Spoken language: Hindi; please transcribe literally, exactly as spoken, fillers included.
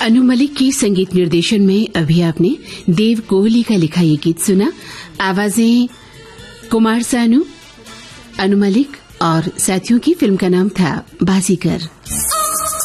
अनु मलिक की संगीत निर्देशन में अभी आपने देव कोहली का लिखा ये गीत सुना। आवाजें कुमार सानू, अनु मलिक और साथियों की। फिल्म का नाम था बाजीगर।